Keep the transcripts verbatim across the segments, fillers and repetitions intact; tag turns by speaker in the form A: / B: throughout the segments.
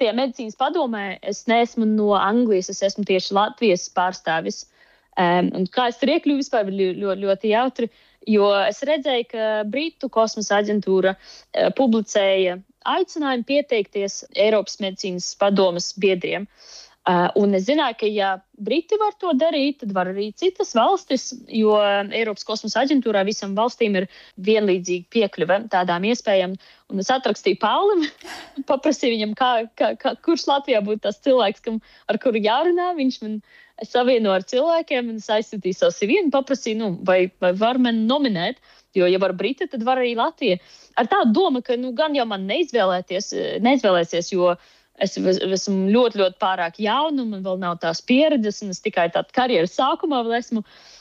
A: tajā medicīnas padomē es neesmu no Anglijas, es esmu tieši Latvijas pārstāvis. Um, un kā es tur iekļuvu vispār ļoti, ļoti jautri, jo es redzēju, ka Britu kosmosa aģentūra uh, publicēja aicinājumu pieteikties Eiropas medicīnas padomes biedriem. Uh, un es zināju, ka ja Briti var to darīt, tad var arī citas valstis, jo Eiropas kosmosa aģentūrā visam valstīm ir vienlīdzīgi piekļuve tādām iespējām. Un es atrakstīju Paulim, paprasīju viņam, kā, kā, kā, kurš Latvijā būtu tas cilvēks, kam, ar kuru jārunā. Viņš man savieno ar cilvēkiem, un es aizsūtīju savu C V un paprasīju, nu, vai, vai var mani nominēt, jo, ja var Briti, tad var arī Latvija. Ar tādu domu, ka nu, gan jau man neizvēlēties, neizvēlēsies, jo es esmu ļoti, ļoti pārāk jauna, man vēl nav tās pieredzes, un es tikai tādu karjeras sākumā vēl esmu,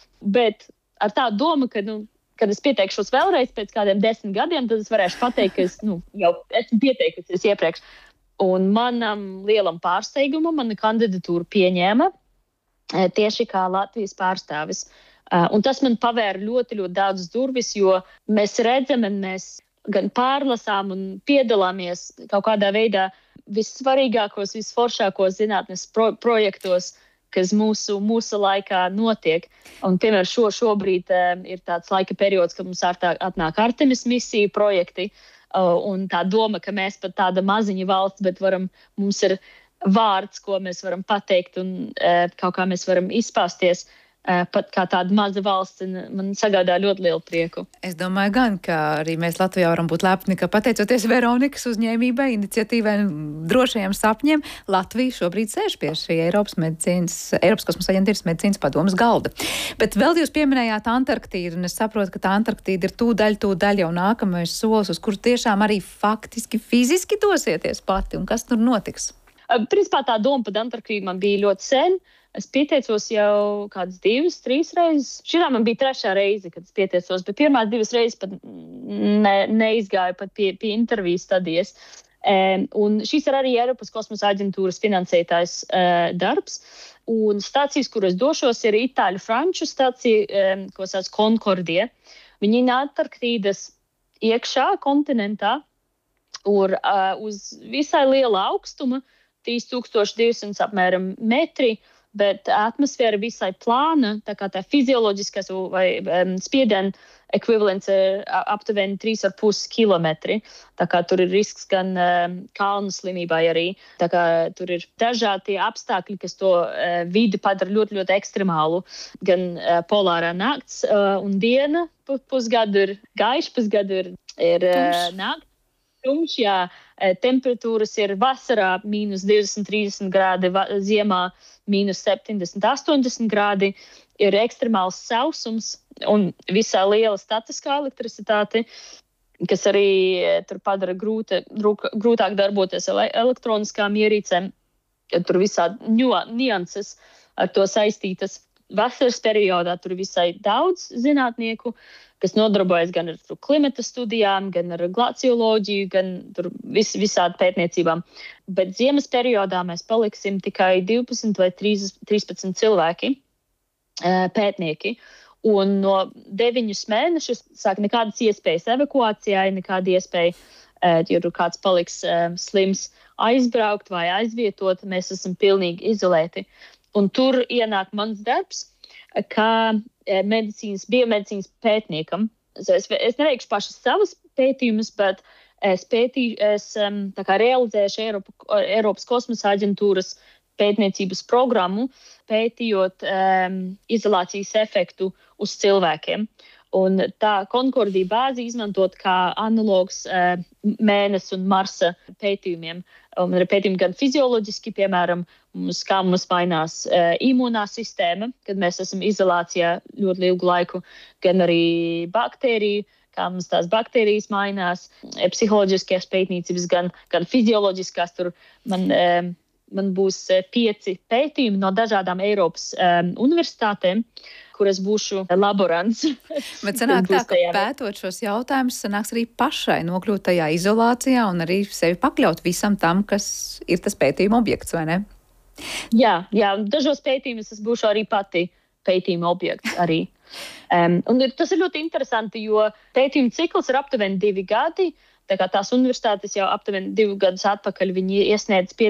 A: bet ar tādu domu, ka, nu, kad es pieteikšos vēlreiz pēc kādiem desmit gadiem, tad es varēšu pateikt, ka es nu, jau esmu pieteikusies iepriekš. Un manam lielam pārsteigumam mana kandidatūra pieņēma tieši kā Latvijas pārstāvis. Un tas man pavēra ļoti, ļoti daudz durvis, jo mēs redzam, un mēs gan pārlasām un piedalāmies kaut kādā veidā vissvarīgākos, visforšākos zinātnes pro- projektos, kas mūsu, mūsu laikā notiek. Un, piemēram, šo, šobrīd uh, ir tāds laika periods, kad mums ārtā, atnāk Artemis misiju projekti, uh, un tā doma, ka mēs pat tāda maziņa valsts, bet varam, mums ir vārds, ko mēs varam pateikt un uh, kaut kā mēs varam izpāsties. Uh, pat kā tāda maza valsts, man sagādā ļoti lielu prieku.
B: Es domāju gan, ka arī mēs Latvijā varam būt lepni, ka pateicoties Veronikas uzņēmībai, iniciatīvai un drošajiem sapņiem, Latvija šobrīd sēž pie šī Eiropas medicīnas, Eiropas kosmosa aģentūras medicīnas padomes galda. Bet vēl jūs pieminējāt Antarktīdu, un es saprotu, ka tā Antarktīda ir tūdaļ, tūdaļ jau nākamais solis, uz kuru tiešām arī faktiski, fiziski dosieties pati, un kas tur notiks?
A: Uh, principā tā doma par Antarktīdu man bija ļoti sen. Es pieteicos jau kādas divas, trīs reizes. Šitā man bija trešā reize, kad es pieteicos, bet pirmās divas reizes pat ne, neizgāju pat pie, pie interviju stadijas. Um, un šis ir arī Eiropas kosmosa aģentūras finansētājs uh, darbs. Un stācijas, kur es došos, ir itāļu franču stācija, um, ko sauc Concordia. Viņi ir Antarktīdas iekšā kontinentā un uh, uz visai liela augstuma, trīs tūkstoši divsimt apmēram metri, bet atmosfēra visai plāna, tā kā tā fizioloģiskais vai um, spiediena ekvivalents ir aptuveni trīs ar pus kilometri. Tā kā tur ir risks gan um, kalnu slimībai arī. Tā kā tur ir dažādi apstākļi, kas to uh, vidi padara ļoti, ļoti ekstremālu. Gan uh, polārā nakts uh, un diena pusgadu ir gaiša, pusgadu ir, ir uh, nakts. Tumšs, jā, temperatūras ir vasarā mīnus divdesmit, trīsdesmit grādi, ziemā mīnus septiņdesmit, astoņdesmit grādi, ir ekstremāls sausums un visā liela statiskā elektricitāte, kas arī tur padara grūti, grūtāk darboties ar elektroniskām ierīcēm. Tur visādi nianses ar to saistītas. Vasaras periodā tur visai daudz zinātnieku, kas nodarbojas gan ar klimata studijām, gan ar glacioloģiju, gan tur vis, visādi pētniecībām. Bet ziemas periodā mēs paliksim tikai divpadsmit vai trīspadsmit cilvēki, pētnieki. Un no deviņus mēnešus sāk nekādas iespējas evakuācijai, nekāda iespēja, ja tur kāds paliks slims, aizbraukt vai aizvietot, mēs esam pilnīgi izolēti. Un tur ienāk mans darbs, kā medicīnas, biomedicīnas pētniekam. Es, es neveikšu pašas savas pētījumus, bet es, pētīju, es tā kā realizēšu Eiropa, Eiropas kosmosa aģentūras pētniecības programmu, pētījot um, izolācijas efektu uz cilvēkiem. Un tā Concordija bāzi izmantot kā analogs uh, Mēness un Marsa pētījumiem. Un ir pētījumi gan fizioloģiski, piemēram, mums, kā mums mainās uh, imūnā sistēma, kad mēs esam izolācijā ļoti ilgu laiku, gan arī baktēriju, kā mums tās baktērijas mainās, psiholoģiskās pētniecības, gan, gan fizioloģiskās. Tur man, uh, man būs pieci pētījumi no dažādām Eiropas um, universitātēm, kur es būšu laborants.
B: Bet sanāk tā, ka pētot šos jautājumus, sanāks arī pašai nokļūt tajā izolācijā un arī sevi pakļaut visam tam, kas ir tas pētījuma objekts, vai ne?
A: Jā, jā, dažos pētījumus es būšu arī pati pētījuma objekts arī. Um, un tas ir ļoti interesanti, jo pētījuma cikls ir aptuveni divi gadi, tā kā tās universitātes jau aptuveni divu gadus atpakaļ viņi iesniedz pie